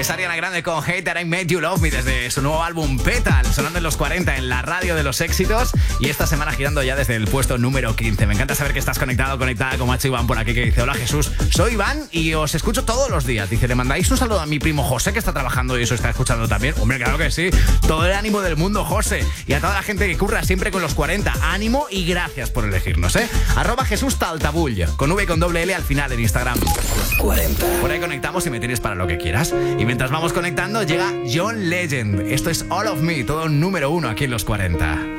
Es Ariana Grande con Hate That I Made You Love Me desde su nuevo álbum Petal, sonando en los 40 en la radio de los éxitos y esta semana girando ya desde el puesto número 15. Me encanta saber que estás conectada como Macho Iván por aquí, que dice: hola Jesús, soy Iván y os escucho todos los días. Dice: ¿le mandáis un saludo a mi primo José, que está trabajando y eso está escuchando también? Hombre, claro que sí. Todo el ánimo del mundo, José. Y a toda la gente que curra siempre con los 40. Ánimo y gracias por elegirnos, @Jesús Taltabull, con V y con doble L al final en Instagram. 40. Por ahí conectamos y me tienes para lo que quieras. Y mientras vamos conectando, llega John Legend. Esto es All of Me, todo número 1 aquí en los 40.